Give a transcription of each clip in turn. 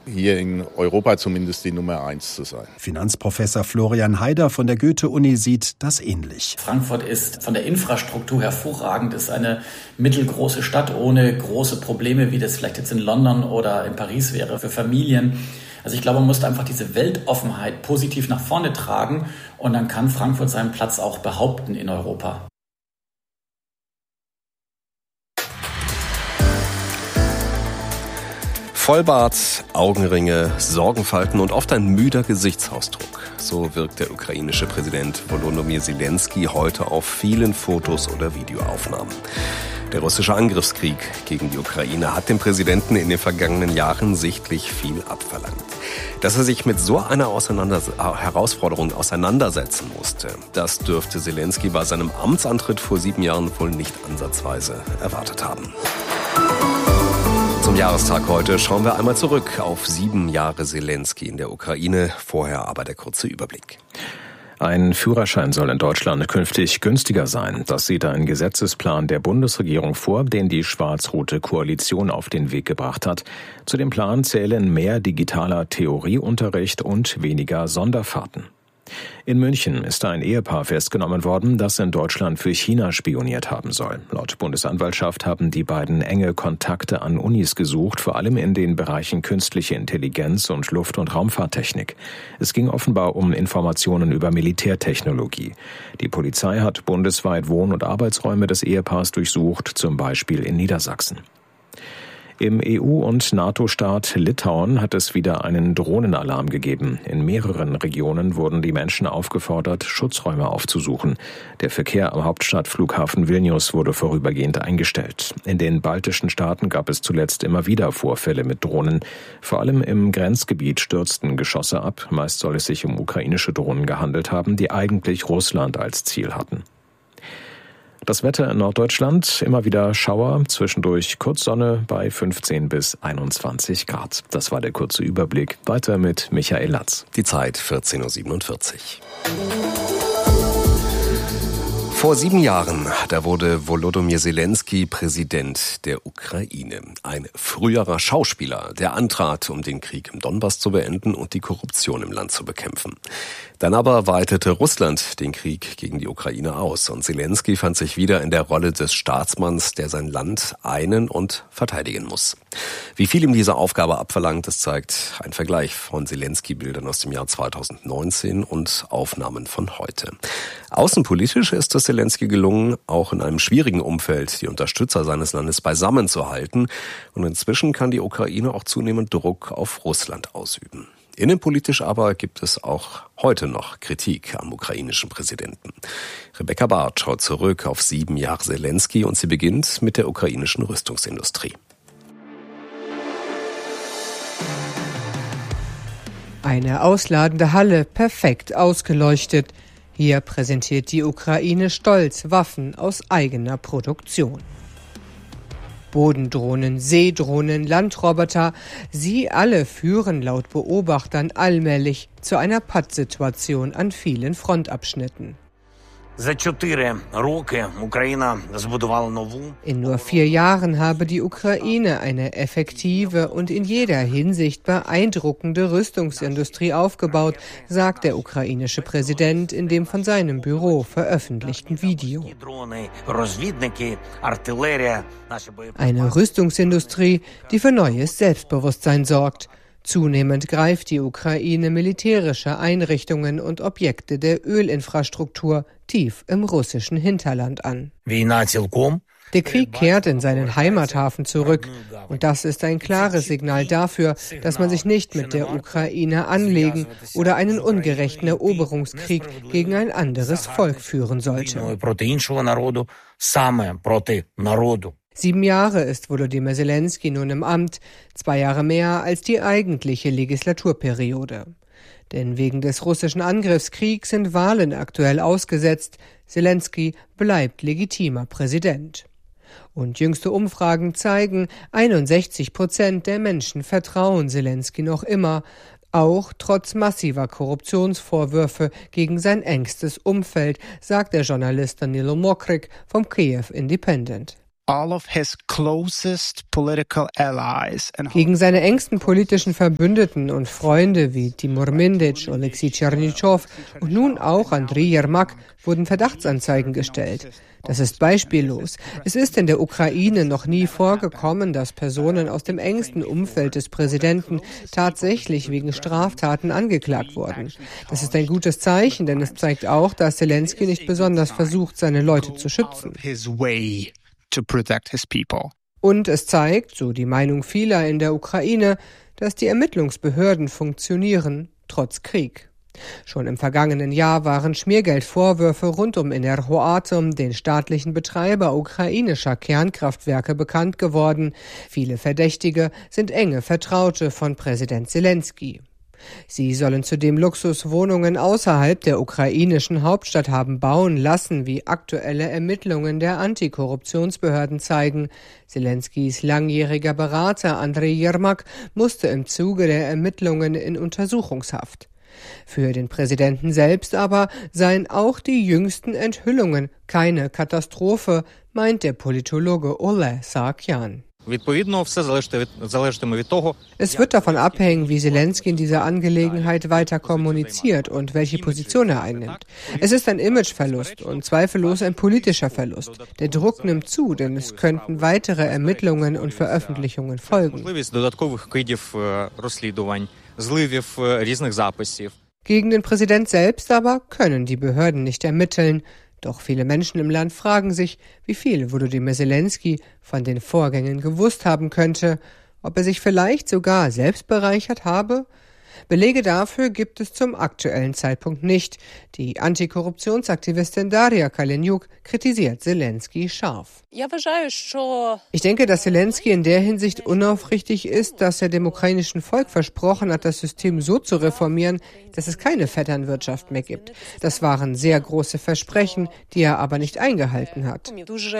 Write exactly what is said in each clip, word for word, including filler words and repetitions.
hier in Europa zumindest die Nummer eins zu sein. Finanzprofessor Florian Haider von der Goethe-Uni sieht das ähnlich. Frankfurt ist von der Infrastruktur hervorragend, ist eine mittelgroße Stadt ohne große Probleme, wie das vielleicht jetzt in London oder in Paris wäre für Familien. Also ich glaube, man muss einfach diese Weltoffenheit positiv nach vorne tragen und dann kann Frankfurt seinen Platz auch behaupten in Europa. Vollbart, Augenringe, Sorgenfalten und oft ein müder Gesichtsausdruck. So wirkt der ukrainische Präsident Volodymyr Zelensky heute auf vielen Fotos oder Videoaufnahmen. Der russische Angriffskrieg gegen die Ukraine hat dem Präsidenten in den vergangenen Jahren sichtlich viel abverlangt. Dass er sich mit so einer Auseinanders- Herausforderung auseinandersetzen musste, das dürfte Zelensky bei seinem Amtsantritt vor sieben Jahren wohl nicht ansatzweise erwartet haben. Zum Jahrestag heute schauen wir einmal zurück auf sieben Jahre Zelensky in der Ukraine. Vorher aber der kurze Überblick. Ein Führerschein soll in Deutschland künftig günstiger sein. Das sieht ein Gesetzesplan der Bundesregierung vor, den die schwarz-rote Koalition auf den Weg gebracht hat. Zu dem Plan zählen mehr digitaler Theorieunterricht und weniger Sonderfahrten. In München ist ein Ehepaar festgenommen worden, das in Deutschland für China spioniert haben soll. Laut Bundesanwaltschaft haben die beiden enge Kontakte an Unis gesucht, vor allem in den Bereichen künstliche Intelligenz und Luft- und Raumfahrttechnik. Es ging offenbar um Informationen über Militärtechnologie. Die Polizei hat bundesweit Wohn- und Arbeitsräume des Ehepaars durchsucht, zum Beispiel in Niedersachsen. Im E U- und NATO-Staat Litauen hat es wieder einen Drohnenalarm gegeben. In mehreren Regionen wurden die Menschen aufgefordert, Schutzräume aufzusuchen. Der Verkehr am Hauptstadtflughafen Vilnius wurde vorübergehend eingestellt. In den baltischen Staaten gab es zuletzt immer wieder Vorfälle mit Drohnen. Vor allem im Grenzgebiet stürzten Geschosse ab. Meist soll es sich um ukrainische Drohnen gehandelt haben, die eigentlich Russland als Ziel hatten. Das Wetter in Norddeutschland, immer wieder Schauer, zwischendurch kurz Sonne bei fünfzehn bis einundzwanzig Grad. Das war der kurze Überblick. Weiter mit Michael Latz. Die Zeit vierzehn Uhr siebenundvierzig. Vor sieben Jahren, da wurde Volodymyr Zelensky Präsident der Ukraine. Ein früherer Schauspieler, der antrat, um den Krieg im Donbass zu beenden und die Korruption im Land zu bekämpfen. Dann aber weitete Russland den Krieg gegen die Ukraine aus und Zelensky fand sich wieder in der Rolle des Staatsmanns, der sein Land einen und verteidigen muss. Wie viel ihm diese Aufgabe abverlangt, das zeigt ein Vergleich von Zelensky-Bildern aus dem Jahr zweitausendneunzehn und Aufnahmen von heute. Außenpolitisch ist es Zelensky gelungen, auch in einem schwierigen Umfeld die Unterstützer seines Landes beisammen zu halten. Und inzwischen kann die Ukraine auch zunehmend Druck auf Russland ausüben. Innenpolitisch aber gibt es auch heute noch Kritik am ukrainischen Präsidenten. Rebecca Barth schaut zurück auf sieben Jahre Zelensky und sie beginnt mit der ukrainischen Rüstungsindustrie. Eine ausladende Halle, perfekt ausgeleuchtet. Hier präsentiert die Ukraine stolz Waffen aus eigener Produktion. Bodendrohnen, Seedrohnen, Landroboter, sie alle führen laut Beobachtern allmählich zu einer Pattsituation an vielen Frontabschnitten. In nur vier Jahren habe die Ukraine eine effektive und in jeder Hinsicht beeindruckende Rüstungsindustrie aufgebaut, sagt der ukrainische Präsident in dem von seinem Büro veröffentlichten Video. Eine Rüstungsindustrie, die für neues Selbstbewusstsein sorgt. Zunehmend greift die Ukraine militärische Einrichtungen und Objekte der Ölinfrastruktur tief im russischen Hinterland an. Der Krieg kehrt in seinen Heimathafen zurück und das ist ein klares Signal dafür, dass man sich nicht mit der Ukraine anlegen oder einen ungerechten Eroberungskrieg gegen ein anderes Volk führen sollte. Sieben Jahre ist Volodymyr Zelensky nun im Amt, zwei Jahre mehr als die eigentliche Legislaturperiode. Denn wegen des russischen Angriffskriegs sind Wahlen aktuell ausgesetzt. Zelensky bleibt legitimer Präsident. Und jüngste Umfragen zeigen, einundsechzig Prozent der Menschen vertrauen Zelensky noch immer, auch trotz massiver Korruptionsvorwürfe gegen sein engstes Umfeld, sagt der Journalist Danilo Mokryk vom Kiev Independent. Gegen seine engsten politischen Verbündeten und Freunde wie Timur Mindic, Oleksiy Tschernyschow und nun auch Andriy Jermak wurden Verdachtsanzeigen gestellt. Das ist beispiellos. Es ist in der Ukraine noch nie vorgekommen, dass Personen aus dem engsten Umfeld des Präsidenten tatsächlich wegen Straftaten angeklagt wurden. Das ist ein gutes Zeichen, denn es zeigt auch, dass Selenskyj nicht besonders versucht, seine Leute zu schützen. Und es zeigt, so die Meinung vieler in der Ukraine, dass die Ermittlungsbehörden funktionieren, trotz Krieg. Schon im vergangenen Jahr waren Schmiergeldvorwürfe rund um Enerhoatom, den staatlichen Betreiber ukrainischer Kernkraftwerke, bekannt geworden. Viele Verdächtige sind enge Vertraute von Präsident Selenskyj. Sie sollen zudem Luxuswohnungen außerhalb der ukrainischen Hauptstadt haben bauen lassen, wie aktuelle Ermittlungen der Antikorruptionsbehörden zeigen. Selenskyjs langjähriger Berater Andriy Jermak musste im Zuge der Ermittlungen in Untersuchungshaft. Für den Präsidenten selbst aber seien auch die jüngsten Enthüllungen keine Katastrophe, meint der Politologe Ole Sarkyan. Es wird davon abhängen, wie Selenskyj in dieser Angelegenheit weiter kommuniziert und welche Position er einnimmt. Es ist ein Imageverlust und zweifellos ein politischer Verlust. Der Druck nimmt zu, denn es könnten weitere Ermittlungen und Veröffentlichungen folgen. Gegen den Präsident selbst aber können die Behörden nicht ermitteln. Doch viele Menschen im Land fragen sich, wie viel Volodymyr Selenskyj von den Vorgängen gewusst haben könnte, ob er sich vielleicht sogar selbst bereichert habe. Belege dafür gibt es zum aktuellen Zeitpunkt nicht. Die Antikorruptionsaktivistin Daria Kaleniuk kritisiert Selenskyj scharf. Ich denke, dass Selenskyj in der Hinsicht unaufrichtig ist, dass er dem ukrainischen Volk versprochen hat, das System so zu reformieren, dass es keine Vetternwirtschaft mehr gibt. Das waren sehr große Versprechen, die er aber nicht eingehalten hat.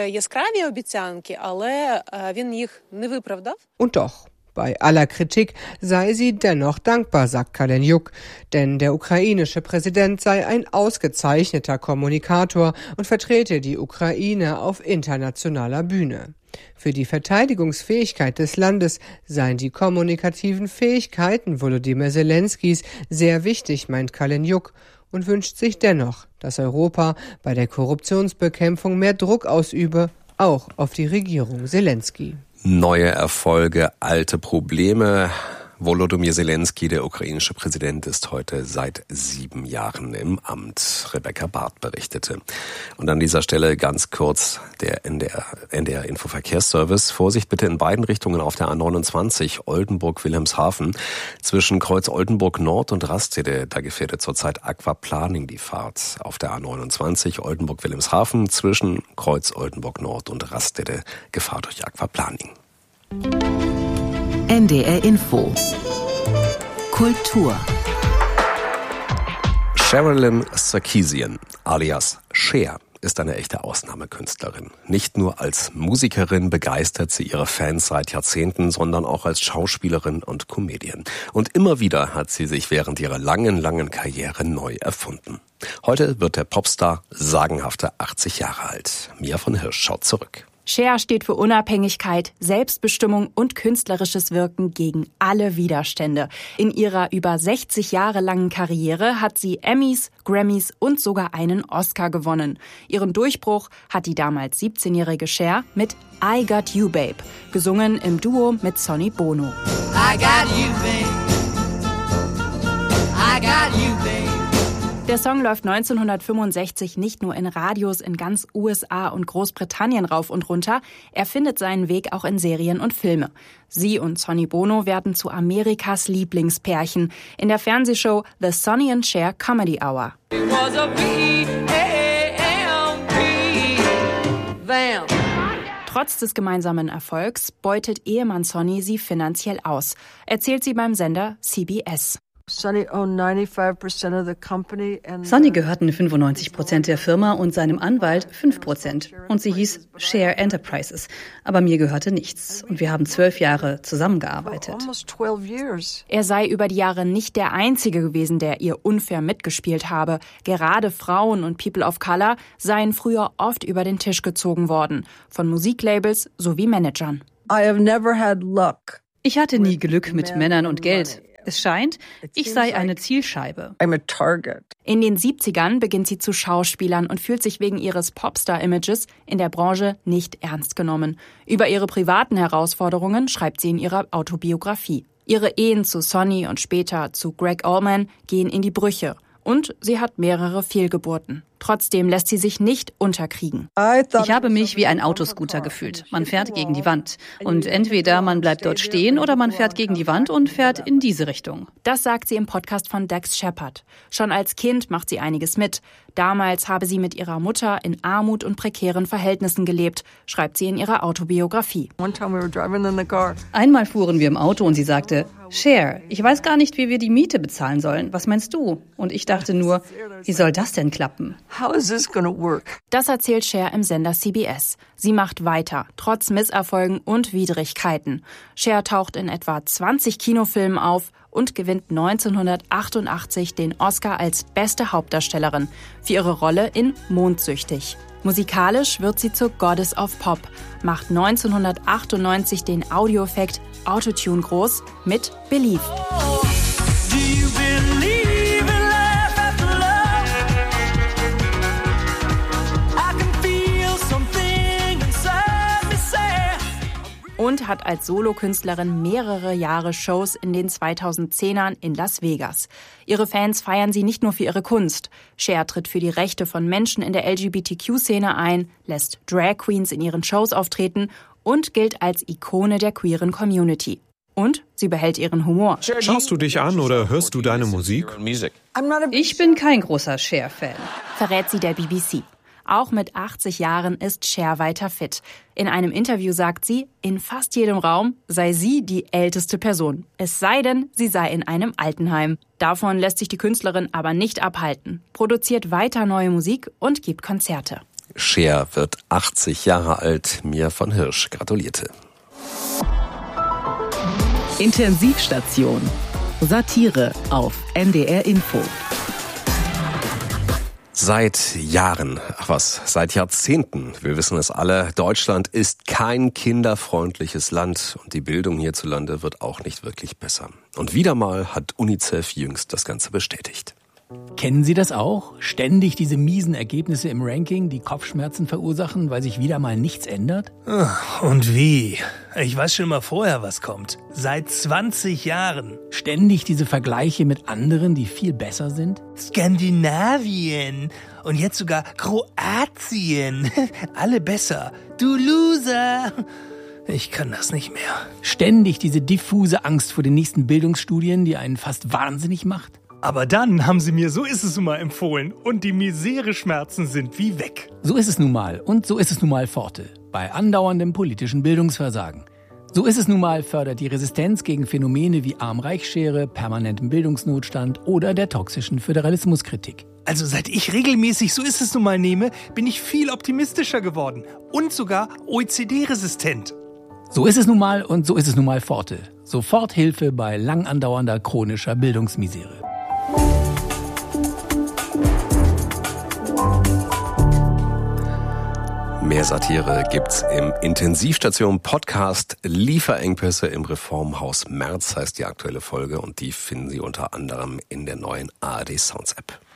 Und doch. Bei aller Kritik sei sie dennoch dankbar, sagt Kaleniuk, denn der ukrainische Präsident sei ein ausgezeichneter Kommunikator und vertrete die Ukraine auf internationaler Bühne. Für die Verteidigungsfähigkeit des Landes seien die kommunikativen Fähigkeiten Volodymyr Selenskyjs sehr wichtig, meint Kaleniuk, und wünscht sich dennoch, dass Europa bei der Korruptionsbekämpfung mehr Druck ausübe, auch auf die Regierung Selenskyj. Neue Erfolge, alte Probleme. Volodymyr Selenskyj, der ukrainische Präsident, ist heute seit sieben Jahren im Amt. Rebecca Barth berichtete. Und an dieser Stelle ganz kurz der N D R, N D R Infoverkehrsservice. Vorsicht bitte in beiden Richtungen auf der A neunundzwanzig Oldenburg-Wilhelmshaven. Zwischen Kreuz Oldenburg Nord und Rastede, da gefährdet zurzeit Aquaplaning die Fahrt. Auf der A neunundzwanzig Oldenburg-Wilhelmshaven zwischen Kreuz Oldenburg Nord und Rastede Gefahr durch Aquaplaning. N D R Info Kultur. Sherilyn Sarkisian alias Cher ist eine echte Ausnahmekünstlerin. Nicht nur als Musikerin begeistert sie ihre Fans seit Jahrzehnten, sondern auch als Schauspielerin und Comedian. Und immer wieder hat sie sich während ihrer langen, langen Karriere neu erfunden. Heute wird der Popstar sagenhafte achtzig Jahre alt. Mia von Hirsch schaut zurück. Cher steht für Unabhängigkeit, Selbstbestimmung und künstlerisches Wirken gegen alle Widerstände. In ihrer über sechzig Jahre langen Karriere hat sie Emmys, Grammys und sogar einen Oscar gewonnen. Ihren Durchbruch hat die damals siebzehnjährige Cher mit I Got You Babe, gesungen im Duo mit Sonny Bono. I got you, babe. I got you, babe. Der Song läuft neunzehnhundertfünfundsechzig nicht nur in Radios in ganz U S A und Großbritannien rauf und runter, er findet seinen Weg auch in Serien und Filme. Sie und Sonny Bono werden zu Amerikas Lieblingspärchen in der Fernsehshow The Sonny and Cher Comedy Hour. Trotz des gemeinsamen Erfolgs beutet Ehemann Sonny sie finanziell aus, erzählt sie beim Sender C B S. Sonny gehörten fünfundneunzig Prozent der Firma und seinem Anwalt fünf Prozent. Und sie hieß Share Enterprises. Aber mir gehörte nichts. Und wir haben zwölf Jahre zusammengearbeitet. Er sei über die Jahre nicht der Einzige gewesen, der ihr unfair mitgespielt habe. Gerade Frauen und People of Color seien früher oft über den Tisch gezogen worden. Von Musiklabels sowie Managern. Ich hatte nie Glück mit Männern und Geld. Es scheint, ich sei eine Zielscheibe. In den siebzigern beginnt sie zu schauspielern und fühlt sich wegen ihres Popstar-Images in der Branche nicht ernst genommen. Über ihre privaten Herausforderungen schreibt sie in ihrer Autobiografie. Ihre Ehen zu Sonny und später zu Gregg Allman gehen in die Brüche. Und sie hat mehrere Fehlgeburten. Trotzdem lässt sie sich nicht unterkriegen. Ich habe mich wie ein Autoscooter gefühlt. Man fährt gegen die Wand. Und entweder man bleibt dort stehen oder man fährt gegen die Wand und fährt in diese Richtung. Das sagt sie im Podcast von Dax Shepard. Schon als Kind macht sie einiges mit. Damals habe sie mit ihrer Mutter in Armut und prekären Verhältnissen gelebt, schreibt sie in ihrer Autobiografie. Einmal fuhren wir im Auto und sie sagte, Cher, ich weiß gar nicht, wie wir die Miete bezahlen sollen. Was meinst du? Und ich dachte nur, wie soll das denn klappen? How is this gonna work? Das erzählt Cher im Sender C B S. Sie macht weiter, trotz Misserfolgen und Widrigkeiten. Cher taucht in etwa zwanzig Kinofilmen auf und gewinnt neunzehnhundertachtundachtzig den Oscar als beste Hauptdarstellerin für ihre Rolle in Mondsüchtig. Musikalisch wird sie zur Goddess of Pop, macht neunzehnhundertachtundneunzig den Audioeffekt Autotune groß mit Believe. Und hat als Solokünstlerin mehrere Jahre Shows in den zweitausendzehnern in Las Vegas. Ihre Fans feiern sie nicht nur für ihre Kunst. Cher tritt für die Rechte von Menschen in der L G B T Q-Szene ein, lässt Drag Queens in ihren Shows auftreten und gilt als Ikone der queeren Community. Und sie behält ihren Humor. Schaust du dich an oder hörst du deine Musik? Ich bin kein großer Cher-Fan, verrät sie der B B C. Auch mit achtzig Jahren ist Cher weiter fit. In einem Interview sagt sie, in fast jedem Raum sei sie die älteste Person. Es sei denn, sie sei in einem Altenheim. Davon lässt sich die Künstlerin aber nicht abhalten, produziert weiter neue Musik und gibt Konzerte. Cher wird achtzig Jahre alt. Mia von Hirsch gratulierte. Intensivstation. Satire auf N D R Info. Seit Jahren, ach was, seit Jahrzehnten, wir wissen es alle, Deutschland ist kein kinderfreundliches Land und die Bildung hierzulande wird auch nicht wirklich besser. Und wieder mal hat UNICEF jüngst das Ganze bestätigt. Kennen Sie das auch? Ständig diese miesen Ergebnisse im Ranking, die Kopfschmerzen verursachen, weil sich wieder mal nichts ändert? Und wie? Ich weiß schon mal vorher, was kommt. Seit zwanzig Jahren. Ständig diese Vergleiche mit anderen, die viel besser sind? Skandinavien. Und jetzt sogar Kroatien. Alle besser. Du Loser. Ich kann das nicht mehr. Ständig diese diffuse Angst vor den nächsten Bildungsstudien, die einen fast wahnsinnig macht? Aber dann haben sie mir So ist es nun mal empfohlen und die Misere-Schmerzen sind wie weg. So ist es nun mal und so ist es nun mal Forte. Bei andauerndem politischen Bildungsversagen. So ist es nun mal fördert die Resistenz gegen Phänomene wie Arm-Reich-Schere, permanentem Bildungsnotstand oder der toxischen Föderalismuskritik. Also seit ich regelmäßig So ist es nun mal nehme, bin ich viel optimistischer geworden und sogar O E C D-resistent. So ist es nun mal und so ist es nun mal Forte. Soforthilfe bei lang andauernder chronischer Bildungsmisere. Mehr Satire gibt's im Intensivstation-Podcast. Lieferengpässe im Reformhaus Merz heißt die aktuelle Folge und die finden Sie unter anderem in der neuen A R D Sounds App.